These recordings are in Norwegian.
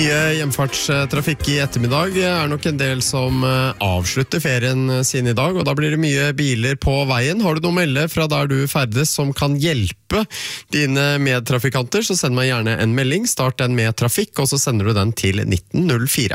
Hjemfartstrafikk i ettermiddag nok en del som avslutter ferien sin i dag, og da blir det mye biler på veien. Har du noe å melde fra der du ferdes som kan hjelpe dine medtrafikanter, så send meg gjerne en melding. Start den med trafikk, og så sender du den til 1904.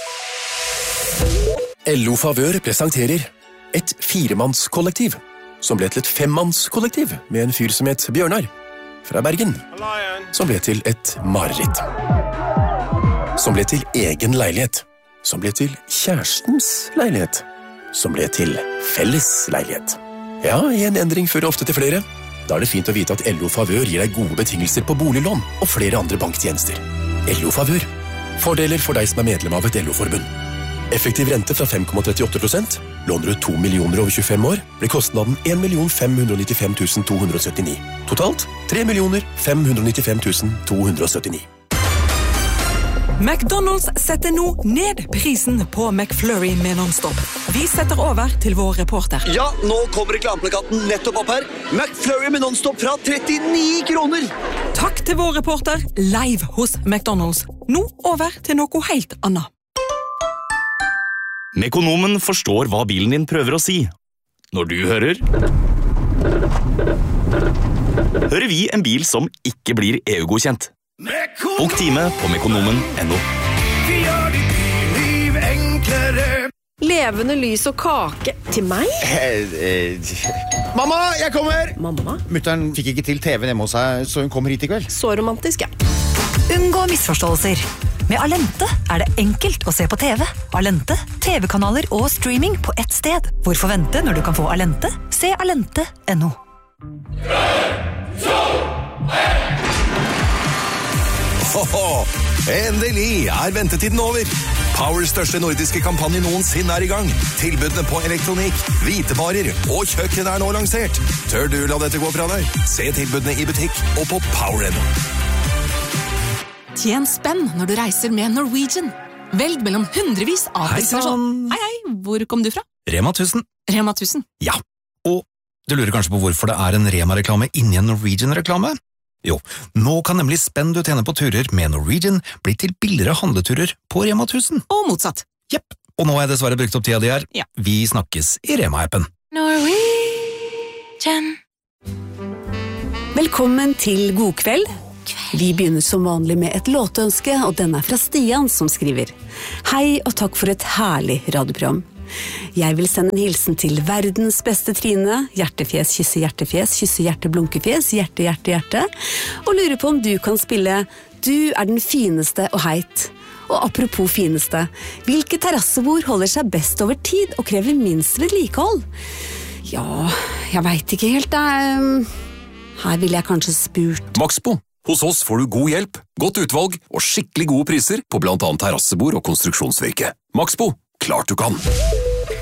LO Favør presenterer et firemannskollektiv, som ble til et femmannskollektiv med en fyr som het Bjørnar fra Bergen, som ble til et mareritt. Som ble til egen leilighet, som ble til kjærestens leilighet, som ble til felles leilighet. Ja, en endring fører ofte til flere. Da det fint å vite at LO Favør gir deg gode betingelser på boliglån og flere andre banktjenester. LO Favør. Fordeler for deg som er medlem av et LO-forbund. Effektiv rente fra 5,38%. Låner du 2 millioner over 25 år, blir kostnaden 1 595 279. Totalt 3 595 279. McDonald's setter nå ned prisen på McFlurry med non-stop. Vi setter over til vår reporter. Ja, nå kommer reklameplakaten nettopp opp her. McFlurry med non-stop fra 39 kroner. Takk til vår reporter, live hos McDonald's. Nå over til noe helt annet. Mekonomen forstår hva bilen din prøver å si. Når du hører vi en bil som ikke blir EU-godkjent. Bok time på mekonomen.no. Vi gjør ditt liv enklere. Levende lys og kake til meg? Mamma, jeg kommer! Mamma? Mutteren fikk ikke til TV hjemme hos seg, så hun kommer hit i kveld. Så romantisk, ja. Unngå misforståelser. Med Alente er det enkelt å se på TV. Alente, TV-kanaler og streaming på ett sted. Hvorfor vente når du kan få Alente? Se alente.no. 3, 2, 1. Endelig er ventetiden over. Powers største nordiske kampanje noensinne er i gang. Tilbudene på elektronikk, hvitevarer og kjøkken er nå lansert. Tør du la dette gå fra deg? Se tilbudene i butikk og på Power.no. Tjen spenn når du reiser med Norwegian. Velg mellom hundrevis av destinasjoner. Hei, hvor kom du fra? Rema 1000. Rema 1000? Ja, og du lurer kanskje på hvorfor det er en Rema-reklame inni en Norwegian-reklame? Jo, nå kan nemlig spenn du tjener på turer med Norwegian bli til billigere handleturer på Rema 1000. Og motsatt. Jepp, og nå har jeg dessverre brukt opp tida di her. Ja. Vi snakkes i Rema-appen. Norwegian. Velkommen til God kveld. Vi begynner som vanlig med et låtønske, og den er fra Stian som skriver: Hei og takk for et herlig radioprogram. Jeg vil sende en hilsen til verdens beste Trine, hjertefjes, kysse hjerte, blunkefjes, hjerte, hjerte, hjerte, og lurer på om du kan spille Du er den fineste og heit. Og apropos fineste, hvilke terrassebord holder seg best over tid og krever minst vedlikehold? Ja, jeg vet ikke helt, her vil jeg kanskje spurt. Maxbo. Hos oss får du god hjelp, godt utvalg og skikkelig gode priser på blant annet terrassebord og konstruksjonsvirke. Maxbo. Klart du kan!